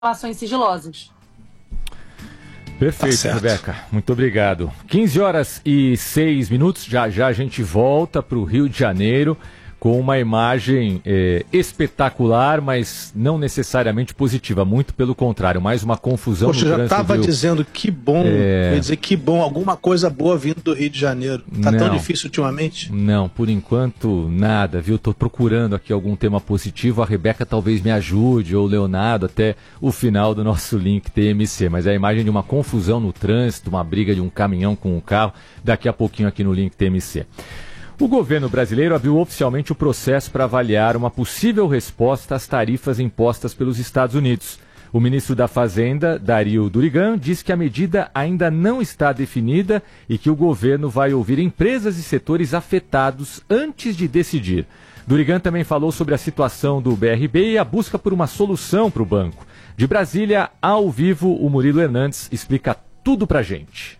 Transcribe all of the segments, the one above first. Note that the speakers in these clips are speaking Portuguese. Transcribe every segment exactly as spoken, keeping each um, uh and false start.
informações sigilosas. Perfeito, tá, Rebeca. Muito obrigado. quinze horas e seis minutos. Já já a gente volta para o Rio de Janeiro com uma imagem é, espetacular, mas não necessariamente positiva. Muito pelo contrário, mais uma confusão. Poxa, no eu já trânsito, estava viu? dizendo que bom, É... quer dizer que bom, alguma coisa boa vindo do Rio de Janeiro. Tá não, tão difícil ultimamente? Não, por enquanto nada, viu? Tô procurando aqui algum tema positivo. A Rebeca talvez me ajude, ou o Leonardo, até o final do nosso link T M C. Mas é a imagem de uma confusão no trânsito, uma briga de um caminhão com um carro, daqui a pouquinho aqui no link T M C. O governo brasileiro abriu oficialmente o processo para avaliar uma possível resposta às tarifas impostas pelos Estados Unidos. O ministro da Fazenda, Dario Durigan, diz que a medida ainda não está definida e que o governo vai ouvir empresas e setores afetados antes de decidir. Durigan também falou sobre a situação do B R B e a busca por uma solução para o banco. De Brasília, ao vivo, o Murilo Hernandes explica tudo para a gente.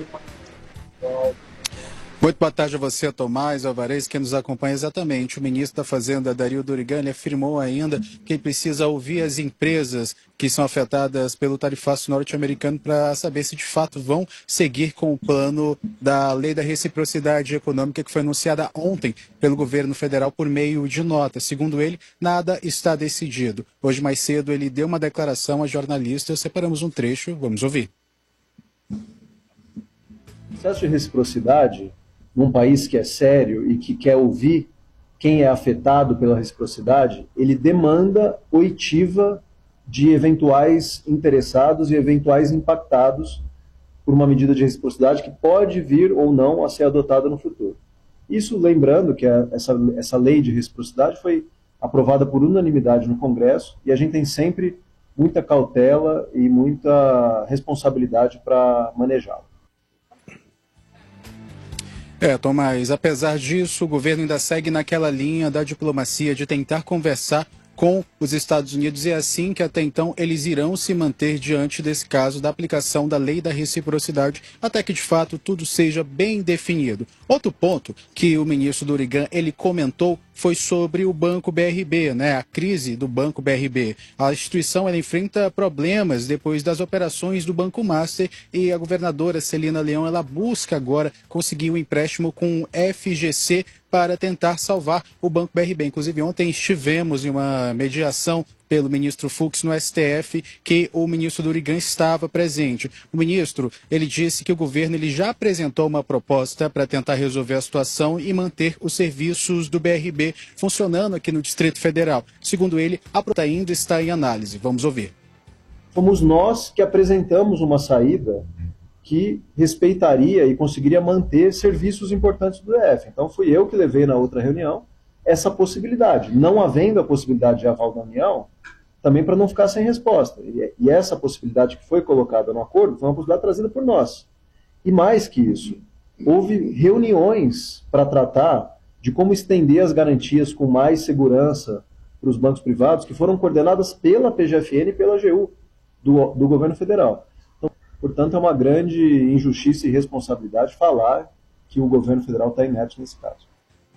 Muito boa tarde a você, Tomás Alvarez, que nos acompanha exatamente. O ministro da Fazenda, Dario Durigan, ele afirmou ainda que precisa ouvir as empresas que são afetadas pelo tarifaço norte-americano para saber se de fato vão seguir com o plano da Lei da Reciprocidade Econômica que foi anunciada ontem pelo governo federal por meio de nota. Segundo ele, nada está decidido. Hoje mais cedo ele deu uma declaração a jornalistas, separamos um trecho, vamos ouvir. O processo de reciprocidade, num país que é sério e que quer ouvir quem é afetado pela reciprocidade, ele demanda oitiva de eventuais interessados e eventuais impactados por uma medida de reciprocidade que pode vir ou não a ser adotada no futuro. Isso lembrando que a, essa, essa lei de reciprocidade foi aprovada por unanimidade no Congresso e a gente tem sempre muita cautela e muita responsabilidade para manejá-la. É, Tomás, apesar disso, o governo ainda segue naquela linha da diplomacia de tentar conversar com os Estados Unidos e é assim que até então eles irão se manter diante desse caso da aplicação da lei da reciprocidade até que de fato tudo seja bem definido. Outro ponto que o ministro Durigan ele comentou foi sobre o Banco B R B, né? A crise do Banco B R B. A instituição ela enfrenta problemas depois das operações do Banco Master e a governadora Celina Leão ela busca agora conseguir um empréstimo com o F G C para tentar salvar o Banco B R B. Inclusive, ontem estivemos em uma mediação pelo ministro Fux no S T F, que o ministro Durigan estava presente. O ministro, ele disse que o governo ele já apresentou uma proposta para tentar resolver a situação e manter os serviços do B R B funcionando aqui no Distrito Federal. Segundo ele, a proposta ainda está em análise. Vamos ouvir. Fomos nós que apresentamos uma saída que respeitaria e conseguiria manter serviços importantes do D F. Então fui eu que levei na outra reunião essa possibilidade. Não havendo a possibilidade de aval da União, também para não ficar sem resposta. E essa possibilidade que foi colocada no acordo foi uma possibilidade trazida por nós. E mais que isso, houve reuniões para tratar de como estender as garantias com mais segurança para os bancos privados, que foram coordenadas pela P G F N e pela A G U, do, do governo federal. Então, portanto, é uma grande injustiça e responsabilidade falar que o governo federal está inerte nesse caso.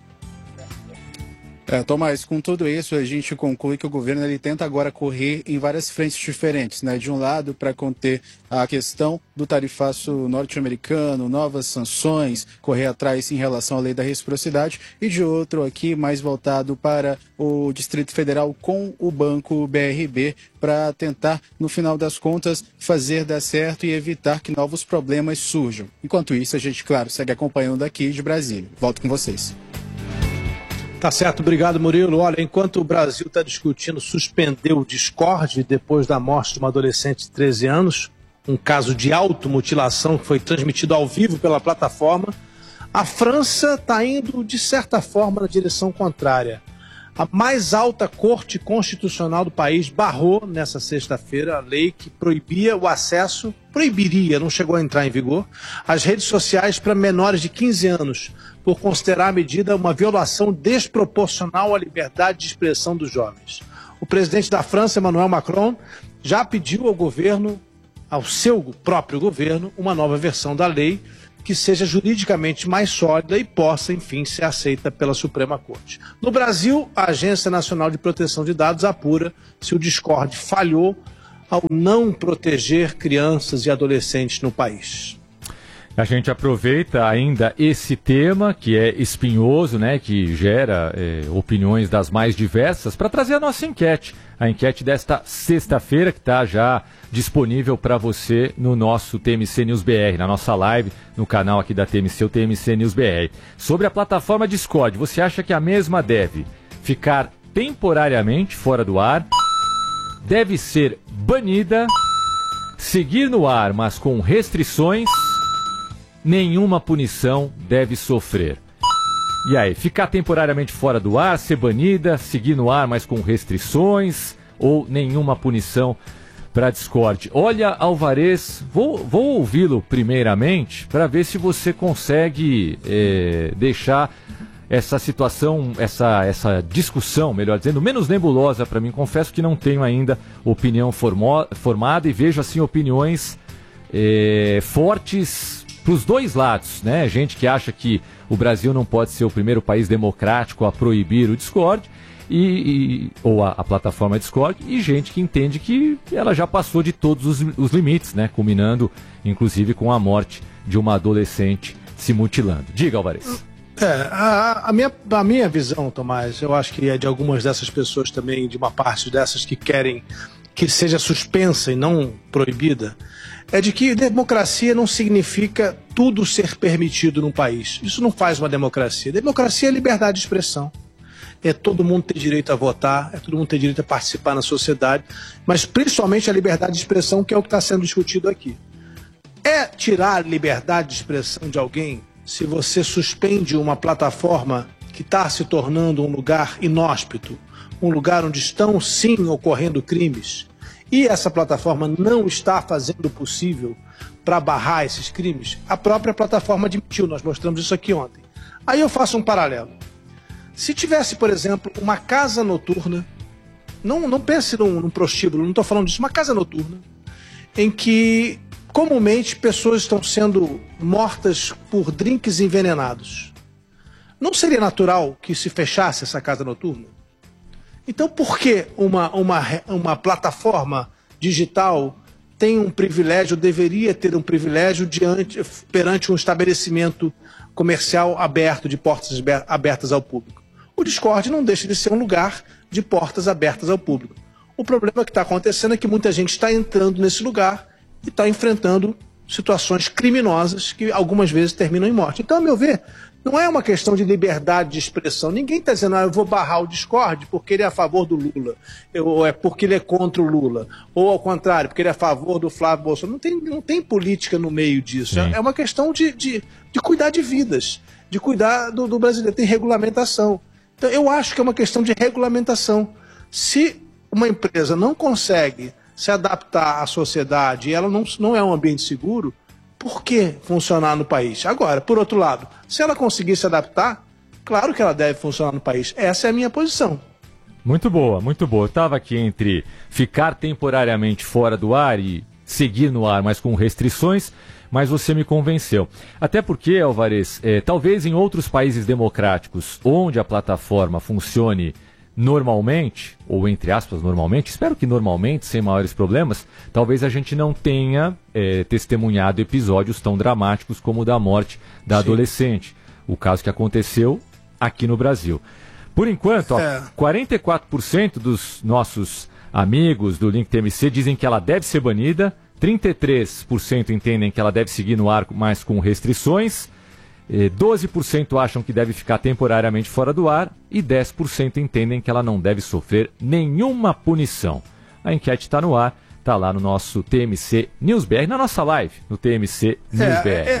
É, Tomás, com tudo isso, a gente conclui que o governo ele tenta agora correr em várias frentes diferentes, né? De um lado, para conter a questão do tarifaço norte-americano, novas sanções, correr atrás em relação à lei da reciprocidade, e de outro aqui, mais voltado para o Distrito Federal com o Banco B R B, para tentar, no final das contas, fazer dar certo e evitar que novos problemas surjam. Enquanto isso, a gente, claro, segue acompanhando aqui de Brasília. Volto com vocês. Tá certo, obrigado, Murilo. Olha, enquanto o Brasil está discutindo suspender o Discord depois da morte de uma adolescente de treze anos, um caso de automutilação que foi transmitido ao vivo pela plataforma, a França está indo, de certa forma, na direção contrária. A mais alta corte constitucional do país barrou, nessa sexta-feira, a lei que proibia o acesso, proibiria, não chegou a entrar em vigor, às redes sociais para menores de quinze anos, por considerar a medida uma violação desproporcional à liberdade de expressão dos jovens. O presidente da França, Emmanuel Macron, já pediu ao governo, ao seu próprio governo, uma nova versão da lei que seja juridicamente mais sólida e possa, enfim, ser aceita pela Suprema Corte. No Brasil, a Agência Nacional de Proteção de Dados apura se o Discord falhou ao não proteger crianças e adolescentes no país. A gente aproveita ainda esse tema, que é espinhoso, né, que gera é, opiniões das mais diversas, para trazer a nossa enquete. A enquete desta sexta-feira, que está já disponível para você no nosso T M C News B R, na nossa live, no canal aqui da T M C, o T M C News B R. Sobre a plataforma Discord, você acha que a mesma deve ficar temporariamente fora do ar, deve ser banida, seguir no ar, mas com restrições, nenhuma punição deve sofrer? E aí, ficar temporariamente fora do ar, ser banida, seguir no ar, mas com restrições, ou nenhuma punição para Discord? Olha, Alvarez, vou, vou ouvi-lo primeiramente para ver se você consegue é, deixar essa situação, essa, essa discussão, melhor dizendo, menos nebulosa para mim. Confesso que não tenho ainda opinião formo, formada e vejo assim opiniões é, fortes para os dois lados, né? Gente que acha que o Brasil não pode ser o primeiro país democrático a proibir o Discord, e, e, ou a, a plataforma Discord, e gente que entende que ela já passou de todos os, os limites, né? Culminando, inclusive, com a morte de uma adolescente se mutilando. Diga, Alvarez. É, a, a, minha, a minha visão, Tomás, eu acho que é de algumas dessas pessoas também, de uma parte dessas que querem que seja suspensa e não proibida, é de que democracia não significa tudo ser permitido num país. Isso não faz uma democracia. Democracia é liberdade de expressão. É todo mundo ter direito a votar, é todo mundo ter direito a participar na sociedade, mas principalmente a liberdade de expressão, que é o que está sendo discutido aqui. É tirar a liberdade de expressão de alguém se você suspende uma plataforma que está se tornando um lugar inóspito, um lugar onde estão sim ocorrendo crimes, e essa plataforma não está fazendo o possível para barrar esses crimes? A própria plataforma admitiu, nós mostramos isso aqui ontem. Aí eu faço um paralelo. Se tivesse, por exemplo, uma casa noturna, não, não pense num, num prostíbulo, não estou falando disso, uma casa noturna, em que comumente pessoas estão sendo mortas por drinks envenenados, não seria natural que se fechasse essa casa noturna? Então, por que uma, uma, uma plataforma digital tem um privilégio, deveria ter um privilégio diante, perante um estabelecimento comercial aberto, de portas abertas ao público? O Discord não deixa de ser um lugar de portas abertas ao público. O problema que está acontecendo é que muita gente está entrando nesse lugar e está enfrentando situações criminosas que algumas vezes terminam em morte. Então, a meu ver, não é uma questão de liberdade de expressão. Ninguém está dizendo, ah, eu vou barrar o Discord porque ele é a favor do Lula, ou é porque ele é contra o Lula, ou ao contrário, porque ele é a favor do Flávio Bolsonaro. Não tem, não tem política no meio disso. Sim. É uma questão de, de, de cuidar de vidas, de cuidar do, do brasileiro. Tem regulamentação. Então, eu acho que é uma questão de regulamentação. Se uma empresa não consegue se adaptar à sociedade e ela não, não é um ambiente seguro, por que funcionar no país? Agora, por outro lado, se ela conseguir se adaptar, claro que ela deve funcionar no país. Essa é a minha posição. Muito boa, muito boa. Eu estava aqui entre ficar temporariamente fora do ar e seguir no ar, mas com restrições, mas você me convenceu. Até porque, Alvarez, é, talvez em outros países democráticos, onde a plataforma funcione normalmente, ou entre aspas normalmente, espero que normalmente, sem maiores problemas, talvez a gente não tenha é, testemunhado episódios tão dramáticos como o da morte da Sim. adolescente. O caso que aconteceu aqui no Brasil. Por enquanto, ó, é. quarenta e quatro por cento dos nossos amigos do Link T M C dizem que ela deve ser banida, trinta e três por cento entendem que ela deve seguir no ar, mas com restrições, doze por cento acham que deve ficar temporariamente fora do ar e dez por cento entendem que ela não deve sofrer nenhuma punição. A enquete está no ar, está lá no nosso T M C News B R, na nossa live, no T M C News B R. É, é,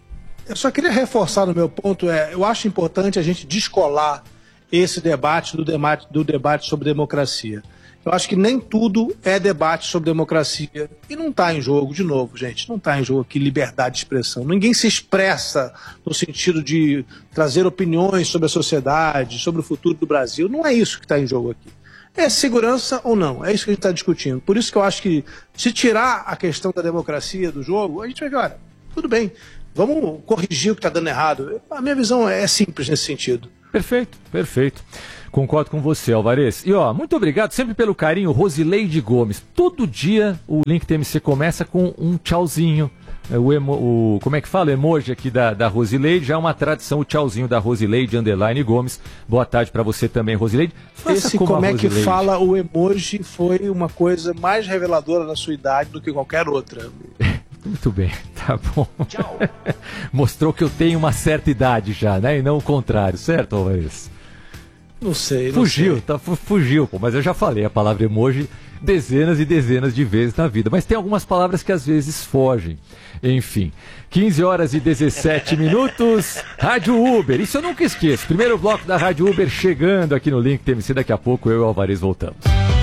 eu só queria reforçar no meu ponto, é, eu acho importante a gente descolar esse debate do debate, do debate sobre democracia. Eu acho que nem tudo é debate sobre democracia. E não está em jogo, de novo, gente, não está em jogo aqui liberdade de expressão. Ninguém se expressa no sentido de trazer opiniões sobre a sociedade, sobre o futuro do Brasil. Não é isso que está em jogo aqui. É segurança ou não? É isso que a gente está discutindo. Por isso que eu acho que, se tirar a questão da democracia do jogo, a gente vai ver, olha, tudo bem, Vamos corrigir o que está dando errado. A minha visão é simples nesse sentido. Perfeito, perfeito. Concordo com você, Alvarez. E ó, muito obrigado sempre pelo carinho, Rosileide Gomes. Todo dia o Link T M C começa com um tchauzinho. O, emo, o como é que fala? O emoji aqui da, da Rosileide, já é uma tradição, o tchauzinho da Rosileide Underline Gomes. Boa tarde para você também, Rosileide. Faça Esse como, como é que fala o emoji foi uma coisa mais reveladora da sua idade do que qualquer outra. Muito bem, tá bom. Tchau. Mostrou que eu tenho uma certa idade já, né? E não o contrário, certo, Alvarez? Não sei, não Fugiu, sei. Tá, fugiu, pô, mas eu já falei a palavra emoji dezenas e dezenas de vezes na vida, mas tem algumas palavras que às vezes fogem. Enfim, quinze horas e dezessete minutos, Rádio Uber, isso eu nunca esqueço. Primeiro bloco da Rádio Uber chegando aqui no Link T M C, daqui a pouco eu e o Alvarez voltamos.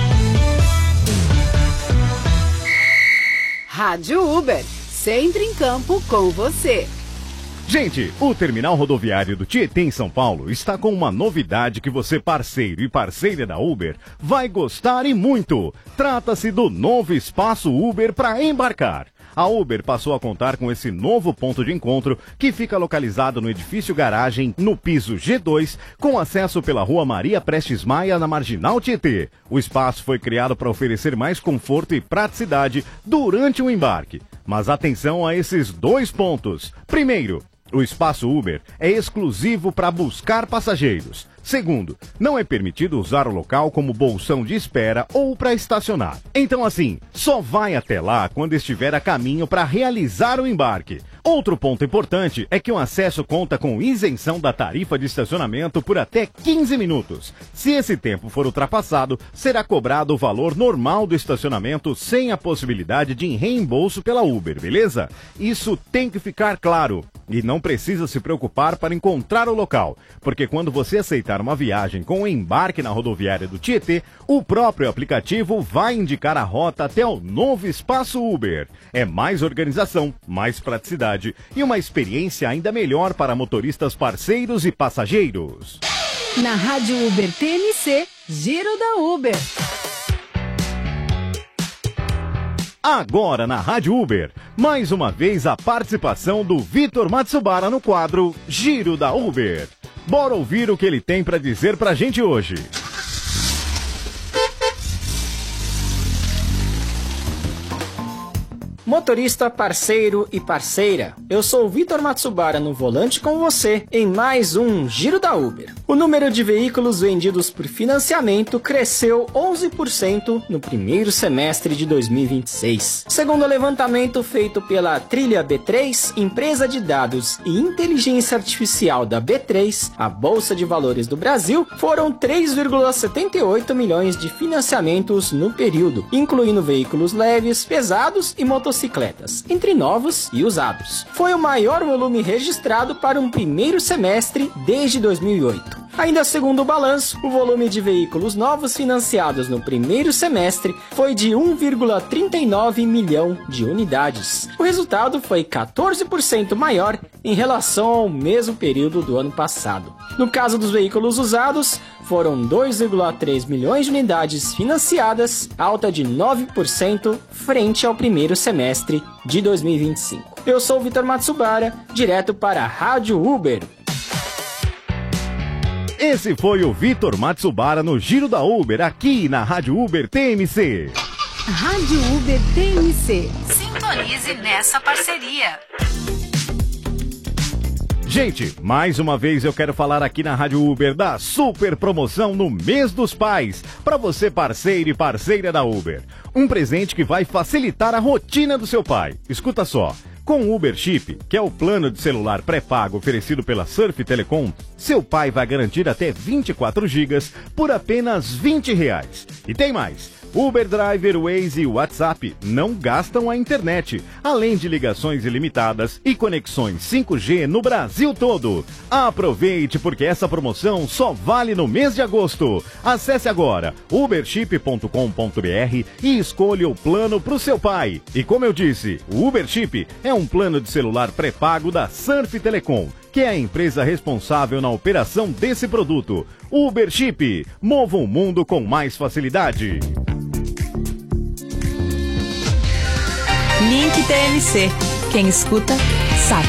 Rádio Uber, sempre em campo com você. Gente, o terminal rodoviário do Tietê em São Paulo está com uma novidade que você, parceiro e parceira da Uber, vai gostar e muito. Trata-se do novo espaço Uber para embarcar. A Uber passou a contar com esse novo ponto de encontro que fica localizado no edifício garagem no piso G dois, com acesso pela rua Maria Prestes Maia na Marginal Tietê. O espaço foi criado para oferecer mais conforto e praticidade durante o embarque. Mas atenção a esses dois pontos. Primeiro, o espaço Uber é exclusivo para buscar passageiros. Segundo, não é permitido usar o local como bolsão de espera ou para estacionar. Então assim, só vai até lá quando estiver a caminho para realizar o embarque. Outro ponto importante é que o acesso conta com isenção da tarifa de estacionamento por até quinze minutos. Se esse tempo for ultrapassado, será cobrado o valor normal do estacionamento sem a possibilidade de reembolso pela Uber, beleza? Isso tem que ficar claro. E não precisa se preocupar para encontrar o local, porque quando você aceitar uma viagem com o embarque na rodoviária do Tietê, o próprio aplicativo vai indicar a rota até o novo espaço Uber. É mais organização, mais praticidade e uma experiência ainda melhor para motoristas parceiros e passageiros. Na Rádio Uber T M C, Giro da Uber. Agora na Rádio Uber, mais uma vez a participação do Vitor Matsubara no quadro Giro da Uber. Bora ouvir o que ele tem para dizer pra gente hoje. Motorista, parceiro e parceira, eu sou o Vitor Matsubara no volante com você em mais um Giro da Uber. O número de veículos vendidos por financiamento cresceu onze por cento no primeiro semestre de dois mil e vinte e seis. Segundo o levantamento feito pela Trilha B três, empresa de dados e inteligência artificial da B três, a Bolsa de Valores do Brasil, foram três vírgula setenta e oito milhões de financiamentos no período, incluindo veículos leves, pesados e motocicletas. Bicicletas, entre novos e usados. Foi o maior volume registrado para um primeiro semestre desde dois mil e oito. Ainda segundo o balanço, o volume de veículos novos financiados no primeiro semestre foi de um vírgula trinta e nove milhão de unidades. O resultado foi quatorze por cento maior em relação ao mesmo período do ano passado. No caso dos veículos usados, foram dois vírgula três milhões de unidades financiadas, alta de nove por cento frente ao primeiro semestre de dois mil e vinte e cinco. Eu sou o Vitor Matsubara, direto para a Rádio Uber. Esse foi o Vitor Matsubara no Giro da Uber, aqui na Rádio Uber T M C. Rádio Uber T M C. Sintonize nessa parceria. Gente, mais uma vez eu quero falar aqui na Rádio Uber da super promoção no mês dos pais, para você parceiro e parceira da Uber. Um presente que vai facilitar a rotina do seu pai. Escuta só. Com o Uber Chip, que é o plano de celular pré-pago oferecido pela Surf Telecom, seu pai vai garantir até vinte e quatro gigas por apenas vinte reais. E tem mais! Uber Driver, Waze e WhatsApp não gastam a internet, além de ligações ilimitadas e conexões cinco G no Brasil todo. Aproveite, porque essa promoção só vale no mês de agosto. Acesse agora uberchip ponto com ponto br e escolha o plano para o seu pai. E como eu disse, o Uber Chip é um plano de celular pré-pago da Surf Telecom, que é a empresa responsável na operação desse produto. Uber Chip, mova o mundo com mais facilidade. Link T M C. Quem escuta, sabe.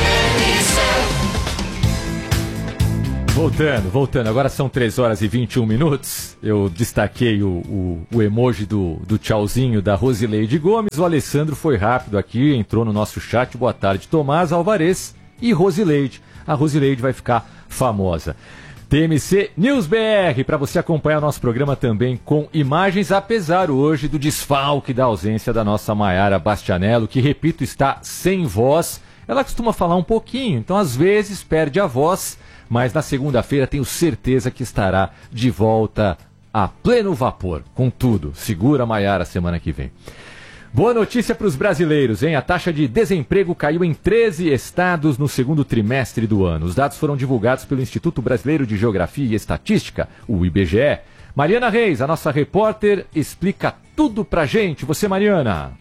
Voltando, voltando, agora são três horas e vinte e um minutos. Eu destaquei o, o, o emoji do, do tchauzinho da Rosileide Gomes. O Alessandro foi rápido aqui, entrou no nosso chat. Boa tarde, Tomás Alvarez e Rosileide. A Rosileide vai ficar famosa. T M C News B R, para você acompanhar o nosso programa também com imagens, apesar hoje do desfalque da ausência da nossa Maiara Bastianello, que, repito, está sem voz. Ela costuma falar um pouquinho, então às vezes perde a voz, mas na segunda-feira tenho certeza que estará de volta a pleno vapor, com tudo. Segura a Maiara semana que vem. Boa notícia para os brasileiros, hein? A taxa de desemprego caiu em treze estados no segundo trimestre do ano. Os dados foram divulgados pelo Instituto Brasileiro de Geografia e Estatística, o I B G E. Mariana Reis, a nossa repórter, explica tudo pra gente. Você, Mariana.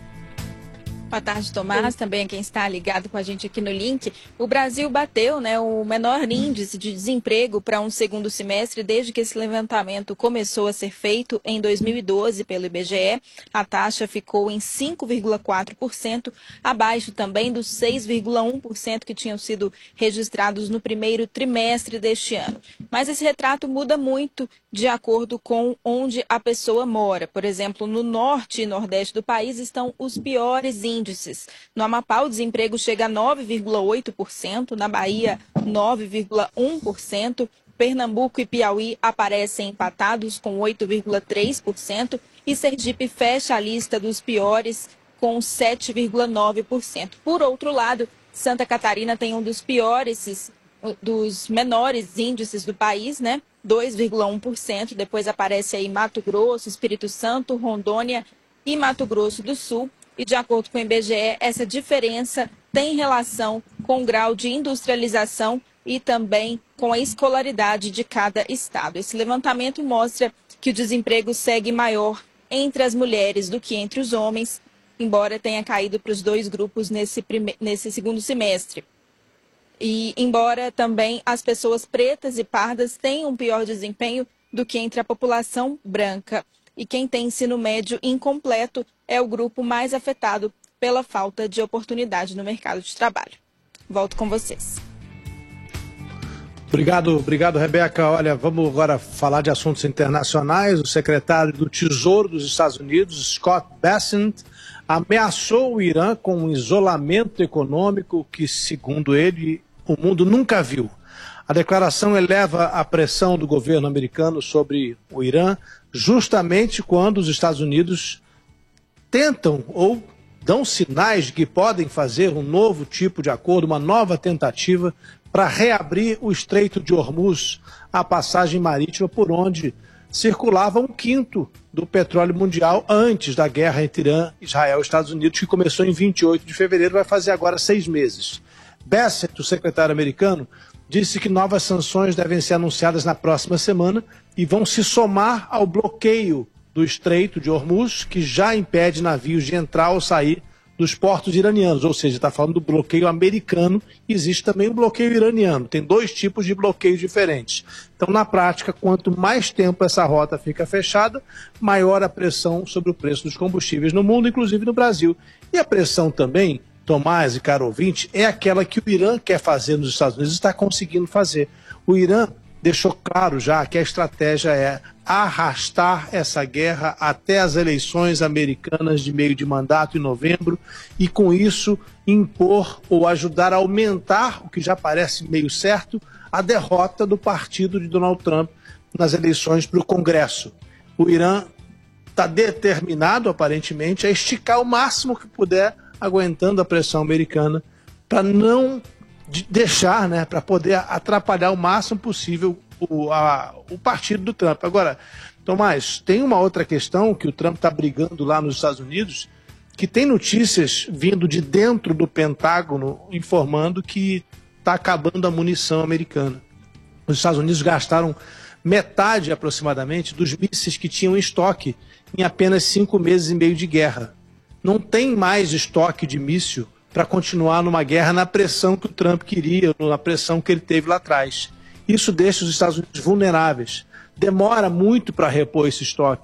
Boa tarde, Tomás, também a quem está ligado com a gente aqui no link. O Brasil bateu, né, o menor índice de desemprego para um segundo semestre desde que esse levantamento começou a ser feito em dois mil e doze pelo I B G E. A taxa ficou em cinco vírgula quatro por cento, abaixo também dos seis vírgula um por cento que tinham sido registrados no primeiro trimestre deste ano. Mas esse retrato muda muito de acordo com onde a pessoa mora. Por exemplo, no norte e nordeste do país estão os piores índices. No Amapá, o desemprego chega a nove vírgula oito por cento, na Bahia, nove vírgula um por cento, Pernambuco e Piauí aparecem empatados com oito vírgula três por cento e Sergipe fecha a lista dos piores com sete vírgula nove por cento. Por outro lado, Santa Catarina tem um dos piores, dos menores índices do país, né? dois vírgula um por cento, depois aparece aí Mato Grosso, Espírito Santo, Rondônia e Mato Grosso do Sul. E de acordo com o I B G E, essa diferença tem relação com o grau de industrialização e também com a escolaridade de cada estado. Esse levantamento mostra que o desemprego segue maior entre as mulheres do que entre os homens, embora tenha caído para os dois grupos nesse, prime... nesse segundo semestre. E embora também as pessoas pretas e pardas tenham um pior desempenho do que entre a população branca. E quem tem ensino médio incompleto é o grupo mais afetado pela falta de oportunidade no mercado de trabalho. Volto com vocês. Obrigado, obrigado, Rebeca. Olha, vamos agora falar de assuntos internacionais. O secretário do Tesouro dos Estados Unidos, Scott Bessent, ameaçou o Irã com um isolamento econômico que, segundo ele, o mundo nunca viu. A declaração eleva a pressão do governo americano sobre o Irã, justamente quando os Estados Unidos tentam ou dão sinais de que podem fazer um novo tipo de acordo, uma nova tentativa para reabrir o Estreito de Hormuz, a passagem marítima por onde circulava um quinto do petróleo mundial antes da guerra entre Irã, Israel e Estados Unidos, que começou em vinte e oito de fevereiro, vai fazer agora seis meses. Bessent, o secretário americano, disse que novas sanções devem ser anunciadas na próxima semana e vão se somar ao bloqueio do Estreito de Hormuz, que já impede navios de entrar ou sair dos portos iranianos, ou seja, está falando do bloqueio americano, existe também o bloqueio iraniano, tem dois tipos de bloqueios diferentes. Então, na prática, quanto mais tempo essa rota fica fechada, maior a pressão sobre o preço dos combustíveis no mundo, inclusive no Brasil. E a pressão também, Tomás e caro ouvinte, é aquela que o Irã quer fazer nos Estados Unidos e está conseguindo fazer. O Irã deixou claro já que a estratégia é arrastar essa guerra até as eleições americanas de meio de mandato em novembro e, com isso, impor ou ajudar a aumentar, o que já parece meio certo, a derrota do partido de Donald Trump nas eleições para o Congresso. O Irã está determinado, aparentemente, a esticar o máximo que puder, aguentando a pressão americana, para não deixar, né, para poder atrapalhar o máximo possível o, a, o partido do Trump. Agora, Tomás, tem uma outra questão que o Trump está brigando lá nos Estados Unidos, que tem notícias vindo de dentro do Pentágono informando que está acabando a munição americana. Os Estados Unidos gastaram metade, aproximadamente, dos mísseis que tinham em estoque em apenas cinco meses e meio de guerra. Não tem mais estoque de míssil para continuar numa guerra na pressão que o Trump queria, na pressão que ele teve lá atrás. Isso deixa os Estados Unidos vulneráveis. Demora muito para repor esse estoque.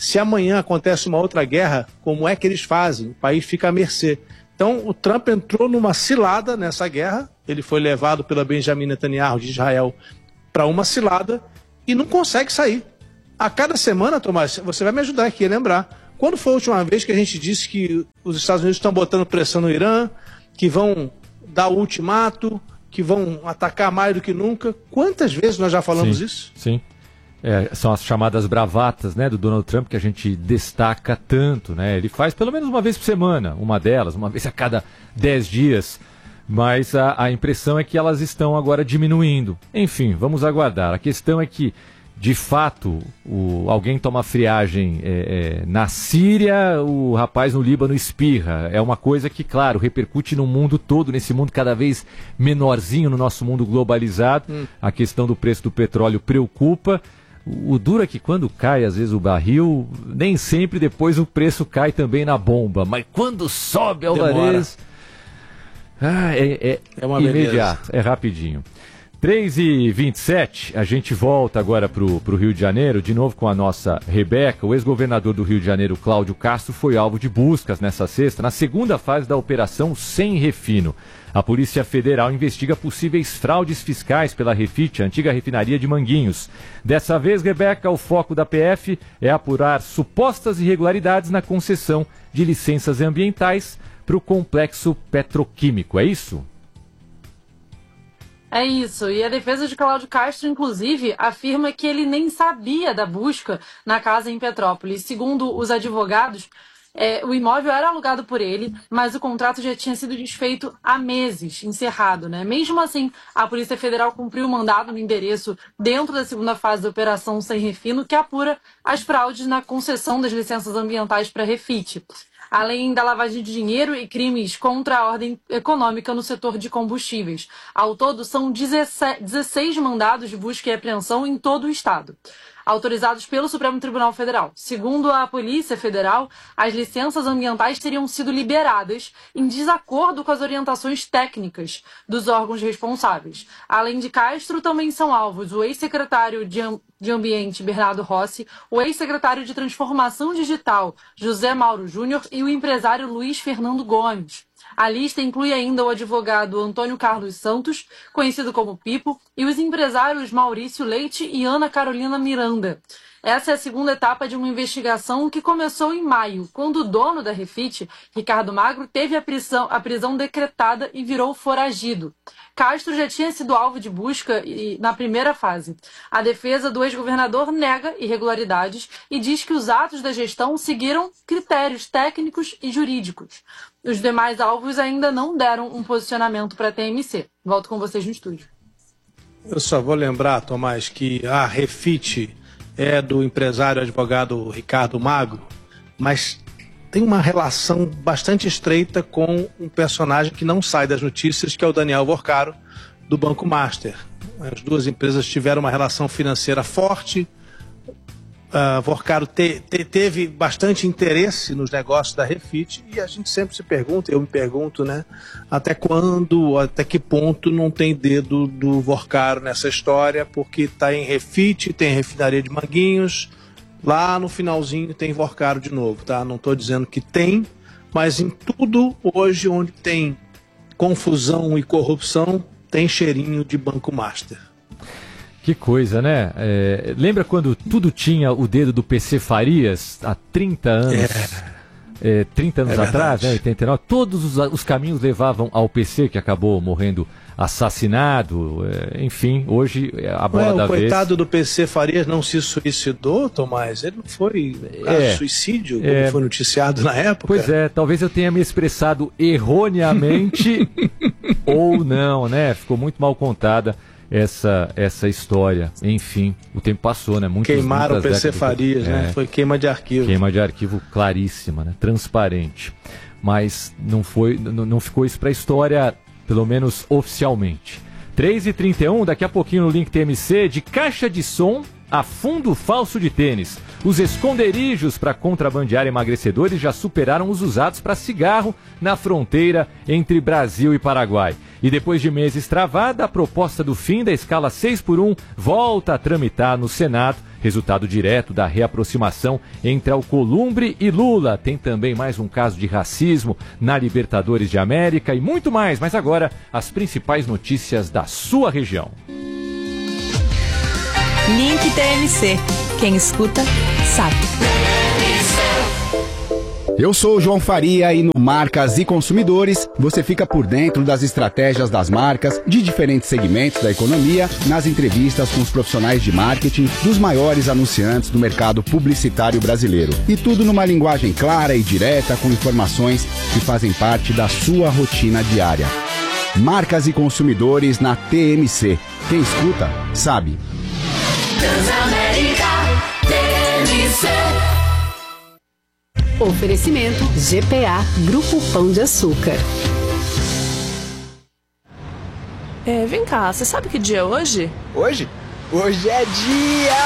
Se amanhã acontece uma outra guerra, como é que eles fazem? O país fica à mercê. Então, o Trump entrou numa cilada nessa guerra, ele foi levado pela Benjamin Netanyahu de Israel para uma cilada e não consegue sair. A cada semana, Tomás, você vai me ajudar aqui a lembrar, quando foi a última vez que a gente disse que os Estados Unidos estão botando pressão no Irã, que vão dar o ultimato, que vão atacar mais do que nunca? Quantas vezes nós já falamos sim, isso? Sim. É, são as chamadas bravatas, né, do Donald Trump, que a gente destaca tanto, né? Ele faz pelo menos uma vez por semana, uma delas, uma vez a cada dez dias. Mas a, a impressão é que elas estão agora diminuindo. Enfim, vamos aguardar. A questão é que, de fato, o, alguém toma friagem é, é, na Síria, o rapaz no Líbano espirra. É uma coisa que, claro, repercute no mundo todo, nesse mundo cada vez menorzinho, no nosso mundo globalizado. Hum. A questão do preço do petróleo preocupa. O duro é que quando cai, às vezes, o barril, nem sempre depois o preço cai também na bomba. Mas quando sobe, Alvarez... Ah, é, é, é uma imediato, beleza. É rapidinho. três e vinte e sete, a gente volta agora para o Rio de Janeiro, de novo com a nossa Rebeca. O ex-governador do Rio de Janeiro, Cláudio Castro, foi alvo de buscas nessa sexta, na segunda fase da Operação Sem Refino. A Polícia Federal investiga possíveis fraudes fiscais pela Refit, a antiga refinaria de Manguinhos. Dessa vez, Rebeca, o foco da P F é apurar supostas irregularidades na concessão de licenças ambientais para o complexo petroquímico, é isso? É isso, e a defesa de Cláudio Castro, inclusive, afirma que ele nem sabia da busca na casa em Petrópolis. Segundo os advogados, é, o imóvel era alugado por ele, mas o contrato já tinha sido desfeito há meses, encerrado, né? Mesmo assim, a Polícia Federal cumpriu o mandado no endereço dentro da segunda fase da Operação Sem Refino, que apura as fraudes na concessão das licenças ambientais para Refit, além da lavagem de dinheiro e crimes contra a ordem econômica no setor de combustíveis. Ao todo, são dezesseis mandados de busca e apreensão em todo o estado, autorizados pelo Supremo Tribunal Federal. Segundo a Polícia Federal, as licenças ambientais teriam sido liberadas em desacordo com as orientações técnicas dos órgãos responsáveis. Além de Castro, também são alvos o ex-secretário de de Ambiente, Bernardo Rossi, o ex-secretário de Transformação Digital, José Mauro Júnior, e o empresário Luiz Fernando Gomes. A lista inclui ainda o advogado Antônio Carlos Santos, conhecido como Pipo, e os empresários Maurício Leite e Ana Carolina Miranda. Essa é a segunda etapa de uma investigação que começou em maio, quando o dono da Refit, Ricardo Magro, teve a prisão, a prisão decretada e virou foragido. Castro já tinha sido alvo de busca na primeira fase. A defesa do ex-governador nega irregularidades e diz que os atos da gestão seguiram critérios técnicos e jurídicos. Os demais alvos ainda não deram um posicionamento para a T M C. Volto com vocês no estúdio. Eu só vou lembrar, Tomás, que a Refit é do empresário advogado Ricardo Magro, mas tem uma relação bastante estreita com um personagem que não sai das notícias, que é o Daniel Vorcaro, do Banco Master. As duas empresas tiveram uma relação financeira forte. Uh, Vorcaro te, te, teve bastante interesse nos negócios da Refit, e a gente sempre se pergunta, eu me pergunto, né, até quando, até que ponto não tem dedo do Vorcaro nessa história, porque está em Refit, tem refinaria de Manguinhos, lá no finalzinho tem Vorcaro de novo, tá? Não estou dizendo que tem, mas em tudo hoje onde tem confusão e corrupção, tem cheirinho de Banco Master. Que coisa, né? É, lembra quando tudo tinha o dedo do P C Farias há trinta anos? É. É, trinta anos é atrás, né? oitenta e nove. Todos os, os caminhos levavam ao P C, que acabou morrendo assassinado. É, enfim, hoje a bola Ué, da o vez... O coitado do P C Farias não se suicidou, Tomás? Ele não foi é, suicídio, como é, foi noticiado na época? Pois é, talvez eu tenha me expressado erroneamente ou não, né? Ficou muito mal contada essa, essa história. Enfim, o tempo passou, né? Muitas, Queimaram muitas o P C Farias, né? É, foi queima de arquivo. Queima de arquivo claríssima, né? Transparente. Mas não, foi, não, não ficou isso para a história, pelo menos oficialmente. três e trinta e um, daqui a pouquinho no Link T M C, de caixa de som a fundo falso de tênis. Os esconderijos para contrabandear emagrecedores já superaram os usados para cigarro na fronteira entre Brasil e Paraguai. E depois de meses travada, a proposta do fim da escala seis por um volta a tramitar no Senado resultado direto da reaproximação entre Alcolumbre e Lula. Tem também mais um caso de racismo na Libertadores de América e muito mais, mas agora as principais notícias da sua região. Link T M C. Quem escuta, sabe. Eu sou o João Faria e no Marcas e Consumidores você fica por dentro das estratégias das marcas de diferentes segmentos da economia, nas entrevistas com os profissionais de marketing dos maiores anunciantes do mercado publicitário brasileiro. E tudo numa linguagem clara e direta, com informações que fazem parte da sua rotina diária. Marcas e Consumidores na T M C. Quem escuta, sabe. Transamérica T M C. Oferecimento G P A Grupo Pão de Açúcar. É, vem cá, você sabe que dia é hoje? Hoje? Hoje é dia...